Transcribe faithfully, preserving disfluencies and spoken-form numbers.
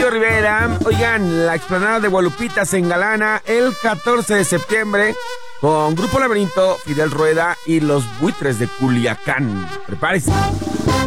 Lupillo Rivera. Oigan, la explanada de Guadalupita se engalana el catorce de septiembre con Grupo Laberinto, Fidel Rueda y los Buitres de Culiacán. Prepárese.